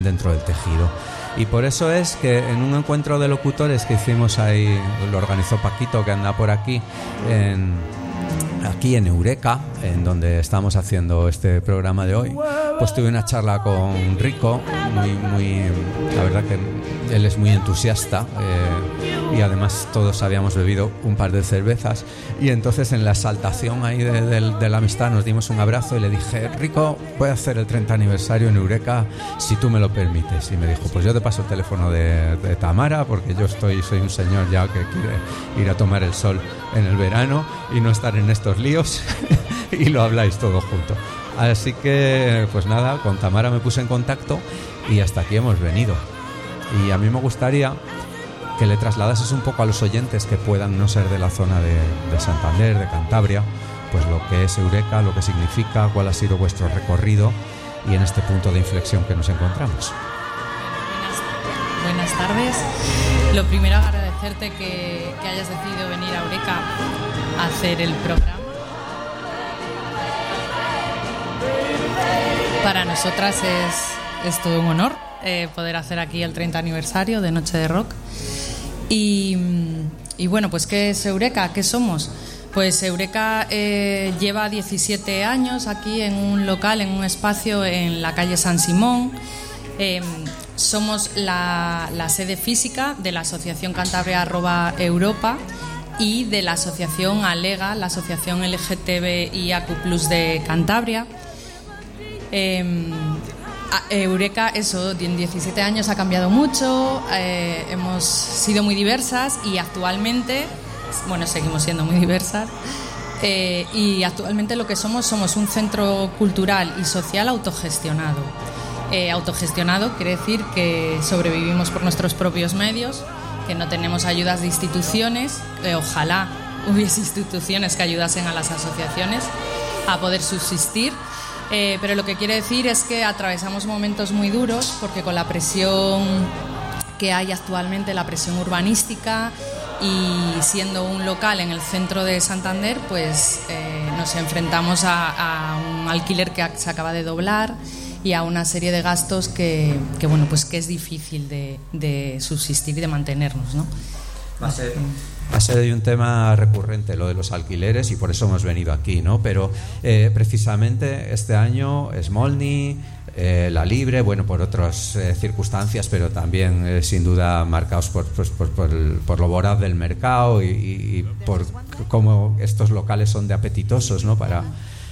dentro del tejido. Y por eso es que en un encuentro de locutores que hicimos ahí, lo organizó Paquito, que anda por aquí, aquí en Eureka, en donde estamos haciendo este programa de hoy, pues tuve una charla con Rico, la verdad que él es muy entusiasta, y además todos habíamos bebido un par de cervezas, y entonces en la exaltación ahí de la amistad nos dimos un abrazo y le dije: Rico, voy a hacer el 30 aniversario en Eureka si tú me lo permites. Y me dijo: pues yo te paso el teléfono de Tamara, porque yo soy un señor ya que quiere ir a tomar el sol en el verano y no estar en estos líos y lo habláis todo junto. Así que pues nada, con Tamara me puse en contacto y hasta aquí hemos venido. Y a mí me gustaría que le trasladases un poco a los oyentes que puedan no ser de la zona de Santander, de Cantabria, pues lo que es Eureka, lo que significa, cuál ha sido vuestro recorrido y en este punto de inflexión que nos encontramos. Buenas tardes. Lo primero, agradecerte que hayas decidido venir a Eureka a hacer el programa. Para nosotras es todo un honor poder hacer aquí el 30 aniversario de Noche de Rock. Y bueno, pues ¿qué es Eureka? ¿Qué somos? Pues Eureka lleva 17 años aquí en un local, en un espacio en la calle San Simón. Somos la sede física de la Asociación Cantabria @Europa y de la Asociación ALEGA, la Asociación LGTBIAQ+ de Cantabria. Eureka, eso, en 17 años ha cambiado mucho, hemos sido muy diversas y actualmente, bueno, seguimos siendo muy diversas, y actualmente lo que somos un centro cultural y social autogestionado. Autogestionado quiere decir que sobrevivimos por nuestros propios medios, que no tenemos ayudas de instituciones, ojalá hubiese instituciones que ayudasen a las asociaciones a poder subsistir. Pero lo que quiere decir es que atravesamos momentos muy duros porque con la presión que hay actualmente, la presión urbanística, y siendo un local en el centro de Santander, pues nos enfrentamos a un alquiler que se acaba de doblar y a una serie de gastos que bueno, pues que es difícil de subsistir y de mantenernos, ¿no? Va a ser un tema recurrente lo de los alquileres y por eso hemos venido aquí, ¿no? Pero precisamente este año Smolny, La Libre, bueno, por otras circunstancias, pero también sin duda marcados por lo voraz del mercado y por cómo estos locales son de apetitosos, ¿no? Para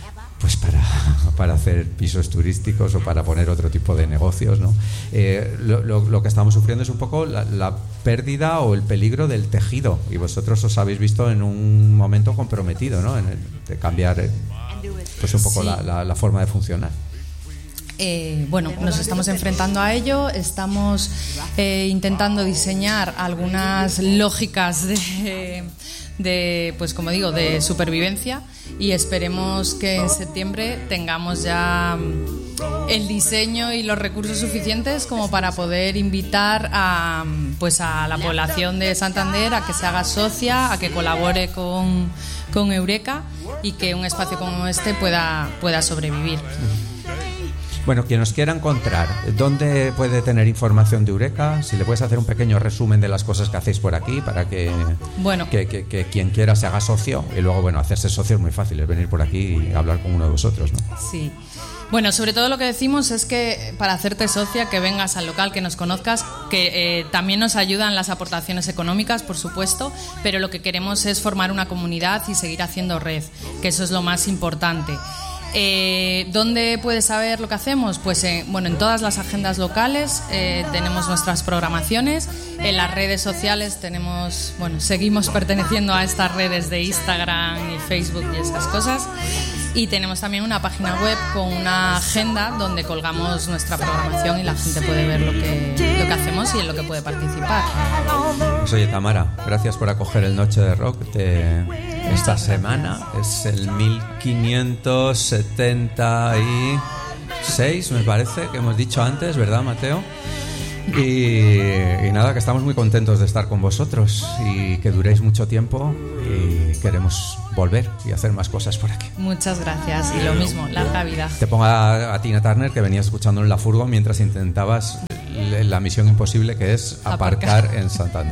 hacer pisos turísticos o para poner otro tipo de negocios, ¿no? Lo que estamos sufriendo es un poco la pérdida o el peligro del tejido, y vosotros os habéis visto en un momento comprometido, ¿no? De cambiar pues un poco, sí, la forma de funcionar. Bueno, nos estamos enfrentando a ello, estamos intentando diseñar algunas lógicas de pues como digo, de supervivencia, y esperemos que en septiembre tengamos ya el diseño y los recursos suficientes como para poder invitar a la población de Santander a que se haga socia, a que colabore con Eureka y que un espacio como este pueda sobrevivir. Bueno, quien nos quiera encontrar, ¿dónde puede tener información de Eureka? Si le puedes hacer un pequeño resumen de las cosas que hacéis por aquí para que quien quiera se haga socio, y luego, bueno, hacerse socio es muy fácil, es venir por aquí y hablar con uno de vosotros, ¿no? Sí. Bueno, sobre todo lo que decimos es que para hacerte socia, que vengas al local, que nos conozcas, que también nos ayudan las aportaciones económicas, por supuesto, pero lo que queremos es formar una comunidad y seguir haciendo red, que eso es lo más importante. ¿Dónde puedes saber lo que hacemos? Pues en todas las agendas locales tenemos nuestras programaciones, en las redes sociales seguimos perteneciendo a estas redes de Instagram y Facebook y esas cosas, y tenemos también una página web con una agenda donde colgamos nuestra programación y la gente puede ver lo que hacemos y en lo que puede participar. Pues oye, Tamara, gracias por acoger el Noche de Rock esta semana. Es el 1576, me parece, que hemos dicho antes, ¿verdad, Mateo? Y nada, que estamos muy contentos de estar con vosotros y que duréis mucho tiempo y queremos volver y hacer más cosas por aquí. Muchas gracias y lo mismo, larga vida. Te pongo a Tina Turner, que venías escuchando en la furgo mientras intentabas la misión imposible que es aparcar en Santander.